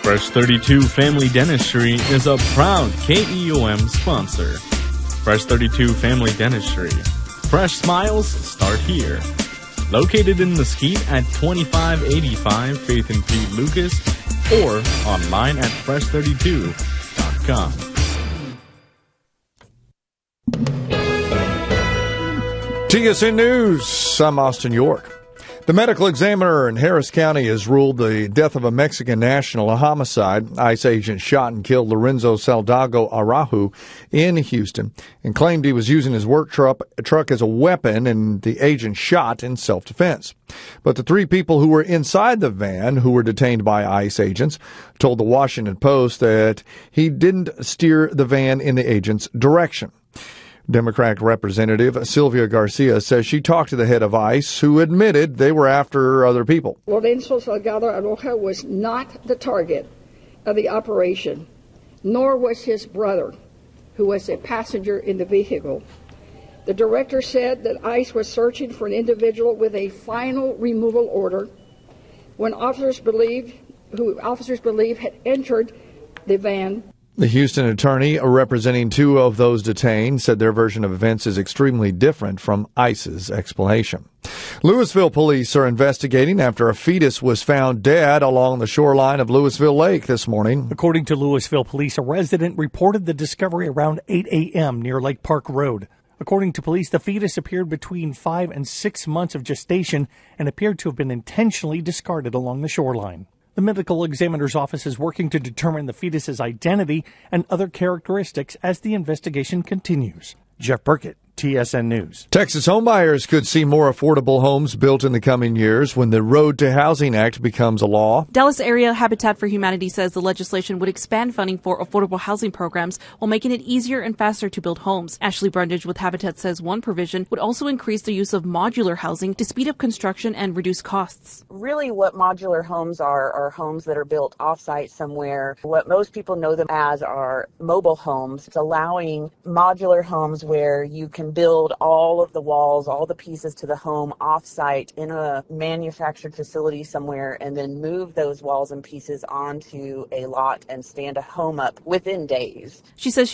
Fresh 32 Family Dentistry is a proud KEOM sponsor. Fresh 32 Family Dentistry. Fresh smiles start here. Located in Mesquite at 2585 Faith and Pete Lucas or online at fresh32.com. TSN News, I'm Austin York. The medical examiner in Harris County has ruled the death of a Mexican national a homicide. ICE agents shot and killed Lorenzo Saldago Araujo in Houston and claimed he was using his work truck as a weapon, and the agent shot in self-defense. But the three people who were inside the van, who were detained by ICE agents, told the Washington Post that he didn't steer the van in the agent's direction. Democratic Representative Sylvia Garcia says she talked to the head of ICE, who admitted they were after other people. Lorenzo Salgado Araujo was not the target of the operation, nor was his brother, who was a passenger in the vehicle. The director said that ICE was searching for an individual with a final removal order when officers believe had entered the van. The Houston attorney representing two of those detained said their version of events is extremely different from ICE's explanation. Louisville police are investigating after a fetus was found dead along the shoreline of Louisville Lake this morning. According to Louisville police, a resident reported the discovery around 8 a.m. near Lake Park Road. According to police, the fetus appeared between 5 and 6 months of gestation and appeared to have been intentionally discarded along the shoreline. The medical examiner's office is working to determine the fetus's identity and other characteristics as the investigation continues. Jeff Burkett, TSN News. Texas homebuyers could see more affordable homes built in the coming years when the Road to Housing Act becomes a law. Dallas Area Habitat for Humanity says the legislation would expand funding for affordable housing programs while making it easier and faster to build homes. Ashley Brundage with Habitat says one provision would also increase the use of modular housing to speed up construction and reduce costs. Really what modular homes are homes that are built off-site somewhere. What most people know them as are mobile homes. It's allowing modular homes where you can build all of the walls, all the pieces to the home off-site in a manufactured facility somewhere, and then move those walls and pieces onto a lot and stand a home up within days. She says